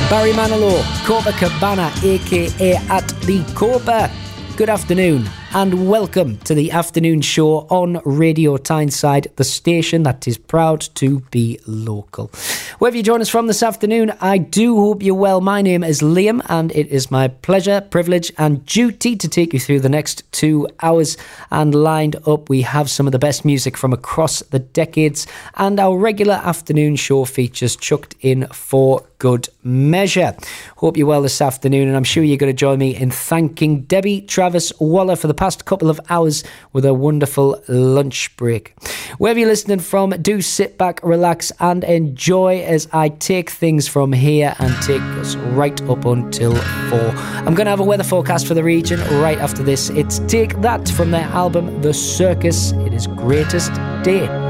Barry Manilow, Copacabana, aka At the Copa. Good afternoon and welcome to the afternoon show on Radio Tyneside, the station that is proud to be local. Wherever you join us from this afternoon, I do hope you're well. My name is Liam and it is my pleasure, privilege and duty to take you through the next 2 hours. And lined up, we have some of the best music from across the decades, and our regular afternoon show features chucked in for good measure. Hope you're well this afternoon, and I'm sure you're going to join me in thanking Debbie Travis Waller for the past couple of hours with a wonderful lunch break. Wherever you're listening from, do sit back, relax and enjoy as I take things from here and take us right up until 4. I'm going to have a weather forecast for the region right after this. It's Take That from their album The Circus. It is Greatest Day.